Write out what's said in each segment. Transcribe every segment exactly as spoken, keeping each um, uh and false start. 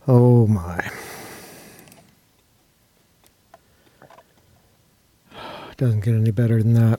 Oh my. Doesn't get any better than that.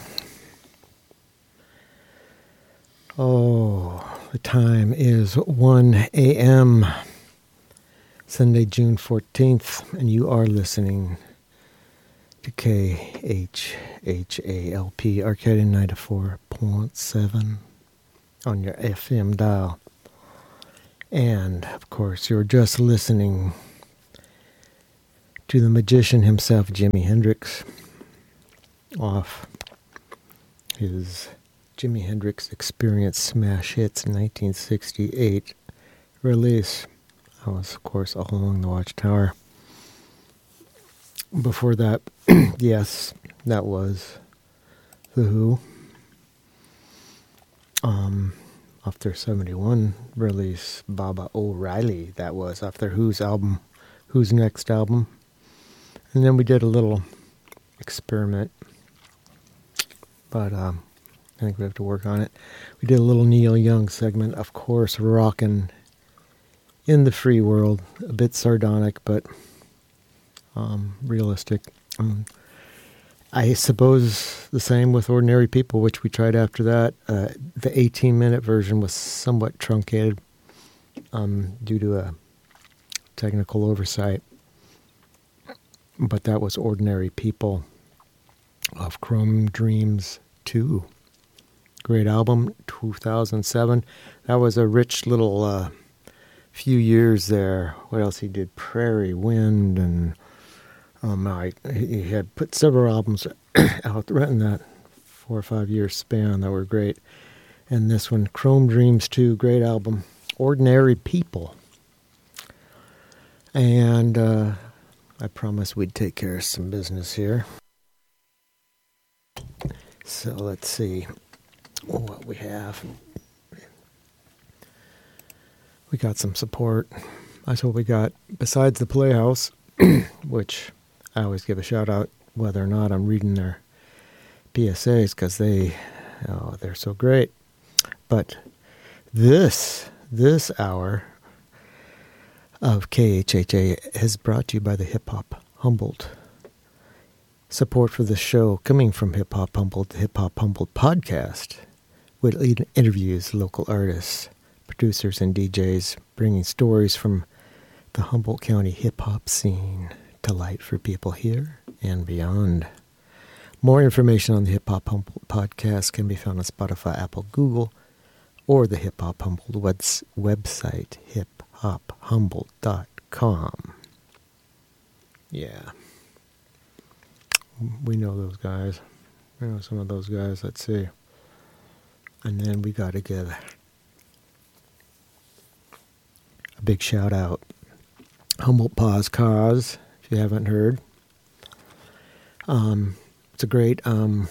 Oh, the time is one a.m. Sunday, June fourteenth, and you are listening to K H H A L P, Arcadia ninety-four point seven on your F M dial. And, of course, you're just listening to the magician himself, Jimi Hendrix, off his Jimi Hendrix Experience Smash Hits nineteen sixty-eight release. That was, of course, All Along the Watchtower. Before that, yes, that was The Who. Um, off their seventy-one release, Baba O'Reilly, that was off their Who's album, Who's Next album. And then we did a little experiment, but um, I think we have to work on it. We did a little Neil Young segment, of course, rockin' in the free world, a bit sardonic, but um, realistic. Um, I suppose the same with Ordinary People, which we tried after that. Uh, the eighteen-minute version was somewhat truncated um, due to a technical oversight. But that was Ordinary People of Chrome Dreams two. Great album, two thousand seven. That was a rich little uh, few years there. What else he did? Prairie Wind, and um, I, he had put several albums out in that four or five year span that were great. And this one, Chrome Dreams two, great album. Ordinary People. And uh, I promised we'd take care of some business here. So let's see what we have. We got some support. That's what we got. Besides the Playhouse, which I always give a shout out whether or not I'm reading their P S As, because they, oh, they're so great. But this, this hour of K H H A is brought to you by the Hip Hop Humboldt. Support for the show coming from Hip Hop Humboldt, the Hip Hop Humboldt podcast, with interviews, local artists, producers, and D Js, bringing stories from the Humboldt County hip-hop scene to light for people here and beyond. More information on the Hip Hop Humboldt podcast can be found on Spotify, Apple, Google, or the Hip Hop Humboldt webs- website, hip hop humboldt dot com. Yeah. We know those guys. We know some of those guys. Let's see. And then we got to give a big shout out. Humboldt Pause Cause, if you haven't heard. Um, it's a great, um,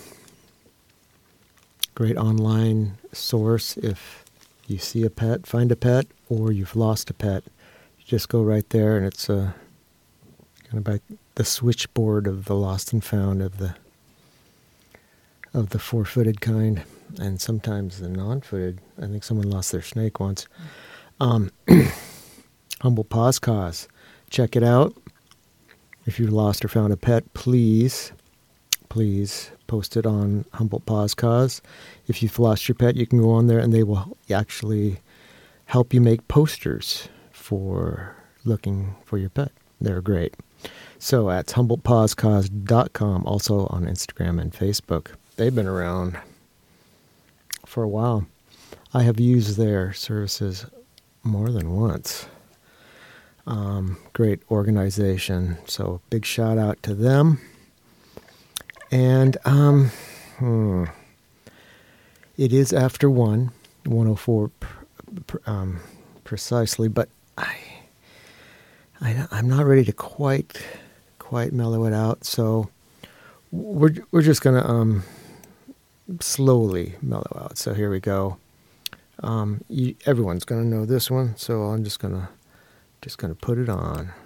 great online source. If you see a pet, find a pet, or you've lost a pet, you just go right there, and it's uh, kind of like the switchboard of the lost and found of the of the four-footed kind, and sometimes the non-footed. I think someone lost their snake once. Um, Humboldt Pause Cause. Check it out. If you lost or found a pet, please, please post it on Humboldt Pause Cause. If you've lost your pet, you can go on there and they will actually help you make posters for looking for your pet. They're great. So that's humboldt pause cause dot com, also on Instagram and Facebook. They've been around for a while. I have used their services more than once. Um, great organization. So big shout out to them. And um, hmm, it is after one, one oh four um, precisely, but I, I, I'm not ready to quite, quite mellow it out. So we're we're just gonna um, slowly mellow out. So here we go. Um, you, everyone's gonna know this one, so I'm just gonna just gonna put it on.